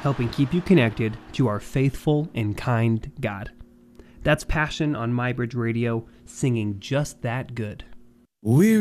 helping keep you connected to our faithful and kind God. That's Passion on MyBridge Radio, singing just that good. We